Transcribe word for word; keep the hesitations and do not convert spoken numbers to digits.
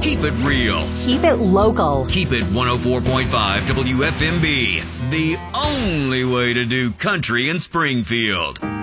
Keep it real. Keep it local. Keep it one oh four point five W F M B. The only way to do country in Springfield.